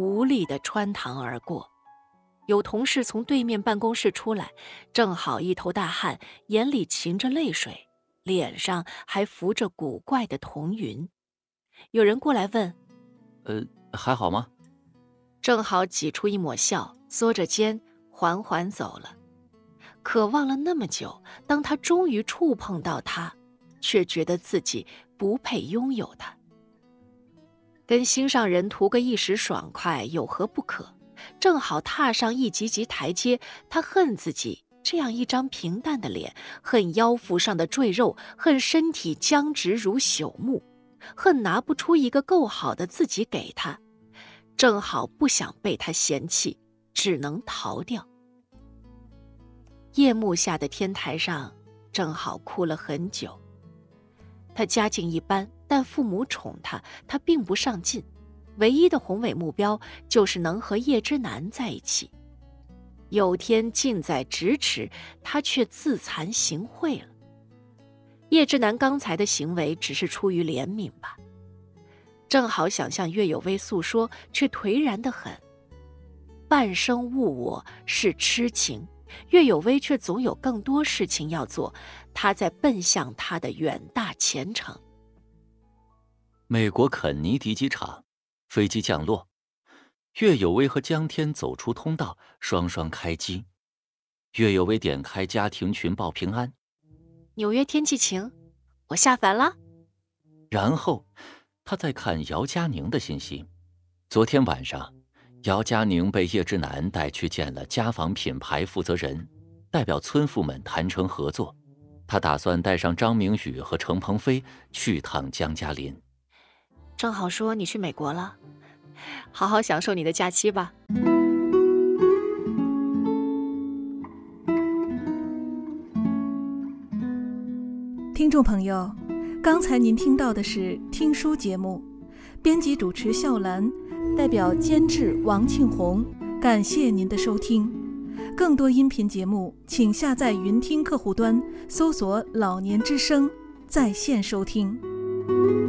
无力地穿堂而过。有同事从对面办公室出来，正好一头大汗，眼里噙着泪水，脸上还浮着古怪的彤云。有人过来问： 还好吗？ 正好挤出一抹笑，缩着肩缓缓走了。渴望了那么久，当他终于触碰到他，却觉得自己不配拥有他。跟心上人图个一时爽快有何不可？正好踏上一级级台阶，他恨自己这样一张平淡的脸，恨腰腹上的赘肉，恨身体僵直如朽木，恨拿不出一个够好的自己给他。正好不想被他嫌弃，只能逃掉。夜幕下的天台上，正好哭了很久。他家境一般，但父母宠他，他并不上进，唯一的宏伟目标就是能和叶之南在一起。有天近在咫尺，他却自惭形秽了。叶之南刚才的行为只是出于怜悯吧。正好想向岳有为诉说，却颓然得很。半生误我是痴情，岳有为却总有更多事情要做，他在奔向他的远大前程。 美国肯尼迪机场，飞机降落，岳有为和江天走出通道，双双开机。岳有为点开家庭群报平安， 纽约天气晴，我下凡了。 然后他再看姚佳宁的信息。昨天晚上，姚佳宁被叶之南带去见了家纺品牌负责人，代表村妇们谈成合作。他打算带上张明宇和程鹏飞去趟江嘉林。 正好说你去美国了，好好享受你的假期吧。 听众朋友，刚才您听到的是听书节目，编辑主持笑兰，代表监制王庆红，感谢您的收听。更多音频节目，请下载云听客户端，搜索“老年之声”在线收听。